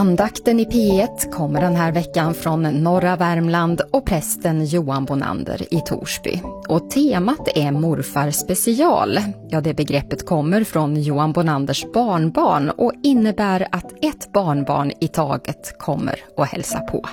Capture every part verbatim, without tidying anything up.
Andakten i P ett kommer den här veckan från norra Värmland och prästen Johan Bonander i Torsby. Och temat är morfar special. Ja, det begreppet kommer från Johan Bonanders barnbarn och innebär att ett barnbarn i taget kommer och hälsa på.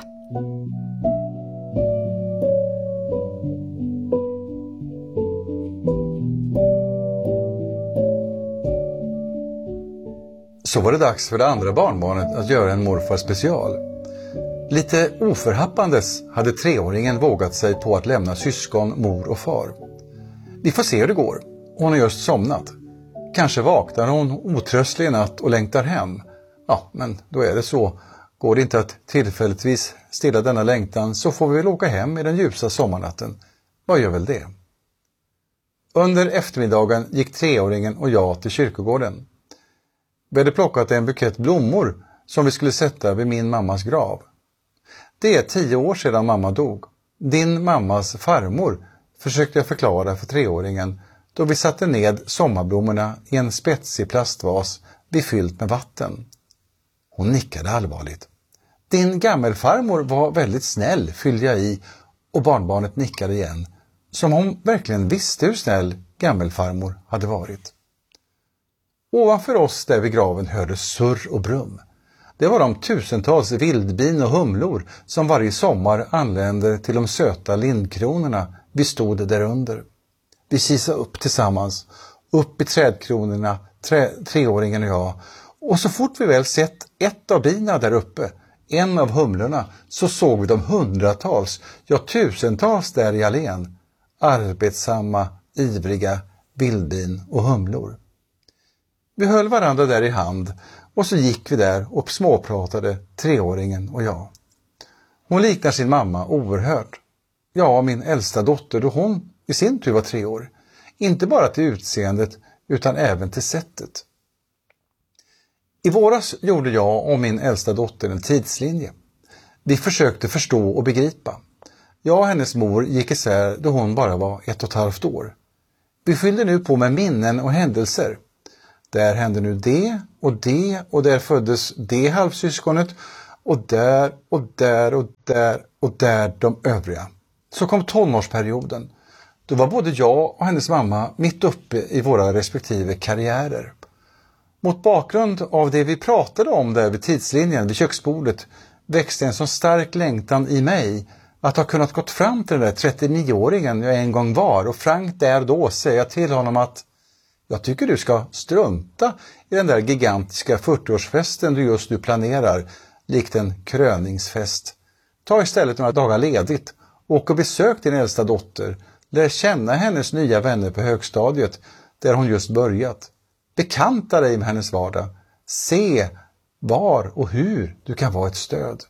Så var det dags för det andra barnbarnet att göra en morfar special. Lite oförhappandes hade treåringen vågat sig på att lämna syskon, mor och far. Vi får se hur det går. Hon har just somnat. Kanske vaknar hon otröstlig i natt och längtar hem. Ja, men då är det så. Går det inte att tillfälligtvis stilla denna längtan så får vi väl åka hem i den ljusa sommarnatten. Vad gör väl det? Under eftermiddagen gick treåringen och jag till kyrkogården. Vi hade plockat en bukett blommor som vi skulle sätta vid min mammas grav. Det är tio år sedan mamma dog. Din mammas farmor, försökte jag förklara för treåringen då vi satte ned sommarblommorna i en spetsig plastvas befyllt med vatten. Hon nickade allvarligt. Din gammelfarmor var väldigt snäll, fyllde jag i, och barnbarnet nickade igen. Som hon verkligen visste hur snäll gammelfarmor hade varit. Ovanför oss där vid graven hördes surr och brum. Det var de tusentals vildbin och humlor som varje sommar anlände till de söta lindkronorna vi stod där under. Vi kisade upp tillsammans, upp i trädkronorna, tre, treåringen och jag. Och så fort vi väl sett ett av bina där uppe, en av humlorna, så såg vi de hundratals, ja tusentals där i allén. Arbetsamma, ivriga vildbin och humlor. Vi höll varandra där i hand och så gick vi där och småpratade, treåringen och jag. Hon liknar sin mamma oerhört. Ja, min äldsta dotter då hon i sin tur var tre år. Inte bara till utseendet utan även till sättet. I våras gjorde jag och min äldsta dotter en tidslinje. Vi försökte förstå och begripa. Jag och hennes mor gick isär då hon bara var ett och ett halvt år. Vi fyllde nu på med minnen och händelser. Där hände nu det och det och där föddes det halvsyskonet och där och där och där och där de övriga. Så kom tonårsperioden. Då var både jag och hennes mamma mitt uppe i våra respektive karriärer. Mot bakgrund av det vi pratade om där vid tidslinjen vid köksbordet växte en så stark längtan i mig att ha kunnat gått fram till den där trettionioåringen jag en gång var och frankt där då säga till honom att jag tycker du ska strunta i den där gigantiska fyrtioårsfesten du just nu planerar, likt en kröningsfest. Ta istället några dagar ledigt, åk och besök din äldsta dotter, lär känna hennes nya vänner på högstadiet där hon just börjat. Bekanta dig med hennes vardag, se var och hur du kan vara ett stöd.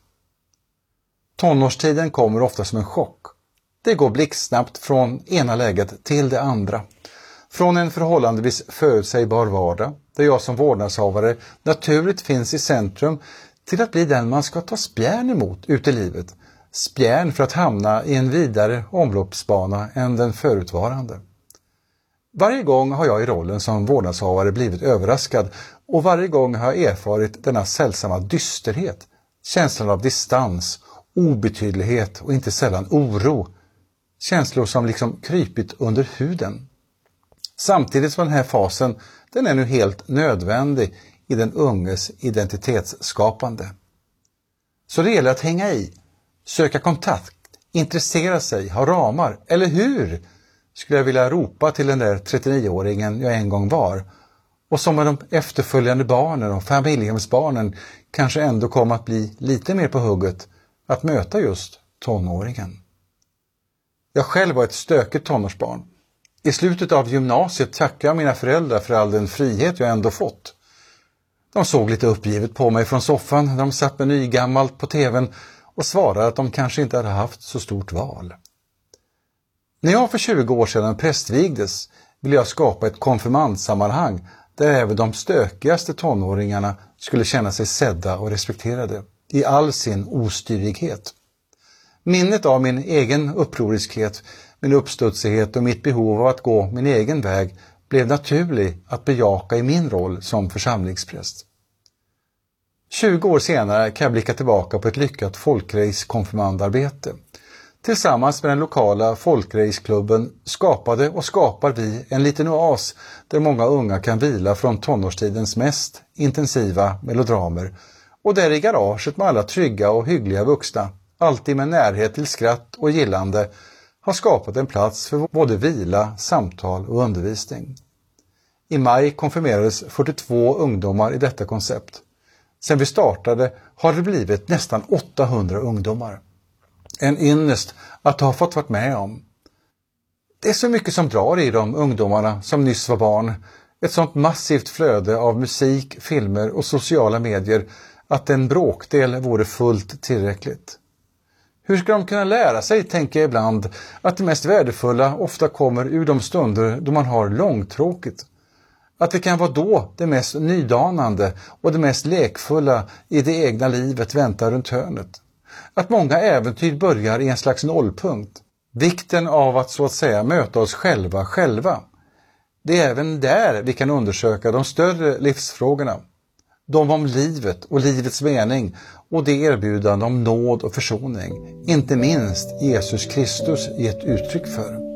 Tonårstiden kommer ofta som en chock. Det går blixtsnabbt från ena läget till det andra. Från en förhållandevis förutsägbar vardag, där jag som vårdnadshavare naturligt finns i centrum, till att bli den man ska ta spjärn emot ute i livet. Spjärn för att hamna i en vidare omloppsbana än den förutvarande. Varje gång har jag i rollen som vårdnadshavare blivit överraskad och varje gång har jag erfarit denna sällsamma dysterhet, känslan av distans, obetydlighet och inte sällan oro. Känslor som liksom krypit under huden. Samtidigt som den här fasen, den är nu helt nödvändig i den unges identitetsskapande. Så det gäller att hänga i, söka kontakt, intressera sig, ha ramar, eller hur? Skulle jag vilja ropa till den där trettionioåringen jag en gång var. Och som med de efterföljande barnen och familjehemsbarnen kanske ändå kommer att bli lite mer på hugget att möta just tonåringen. Jag själv var ett stökigt tonårsbarn. I slutet av gymnasiet tackade jag mina föräldrar för all den frihet jag ändå fått. De såg lite uppgivet på mig från soffan när de satt med nygammalt på tvn och svarade att de kanske inte hade haft så stort val. När jag för tjugo år sedan prästvigdes ville jag skapa ett konfirmandsammanhang där även de stökigaste tonåringarna skulle känna sig sedda och respekterade i all sin ostyrighet. Minnet av min egen upproriskhet, min uppstudsighet och mitt behov av att gå min egen väg blev naturlig att bejaka i min roll som församlingspräst. tjugo år senare kan jag blicka tillbaka på ett lyckat folkrace-konfirmandarbete. Tillsammans med den lokala folkraceklubben skapade och skapar vi en liten oas där många unga kan vila från tonårstidens mest intensiva melodramer, och där i garaget med alla trygga och hyggliga vuxna, alltid med närhet till skratt och gillande, har skapat en plats för både vila, samtal och undervisning. I maj konfirmerades fyrtiotvå ungdomar i detta koncept. Sen vi startade har det blivit nästan åttahundra ungdomar. En ynnest att ha fått varit med om. Det är så mycket som drar i de ungdomarna som nyss var barn. Ett sånt massivt flöde av musik, filmer och sociala medier att en bråkdel vore fullt tillräckligt. Hur ska de kunna lära sig, tänker jag ibland, att det mest värdefulla ofta kommer ur de stunder då man har långtråkigt. Att det kan vara då det mest nydanande och det mest lekfulla i det egna livet väntar runt hörnet. Att många äventyr börjar i en slags nollpunkt. Vikten av att så att säga möta oss själva själva. Det är även där vi kan undersöka de större livsfrågorna. De om livet och livets mening och det erbjudande om nåd och försoning. Inte minst Jesus Kristus gett uttryck för.